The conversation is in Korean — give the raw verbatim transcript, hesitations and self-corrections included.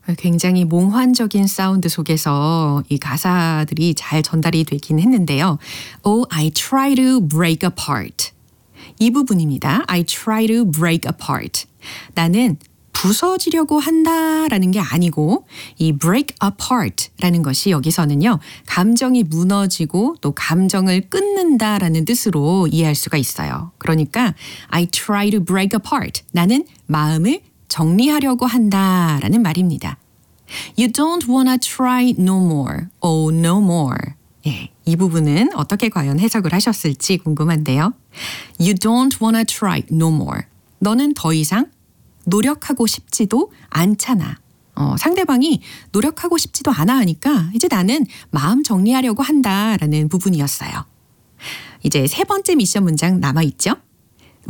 굉장히 몽환적인 사운드 속에서 이 가사들이 잘 전달이 되긴 했는데요. Oh, I try to break apart. 이 부분입니다. I try to break apart. 나는 부서지려고 한다라는 게 아니고 이 break apart라는 것이 여기서는요. 감정이 무너지고 또 감정을 끊는다라는 뜻으로 이해할 수가 있어요. 그러니까 I try to break apart. 나는 마음을 정리하려고 한다라는 말입니다. You don't wanna try no more. Oh, no more. 예, 이 부분은 어떻게 과연 해석을 하셨을지 궁금한데요. You don't wanna try no more. 너는 더 이상 노력하고 싶지도 않잖아. 어, 상대방이 노력하고 싶지도 않아 하니까 이제 나는 마음 정리하려고 한다라는 부분이었어요. 이제 세 번째 미션 문장 남아있죠?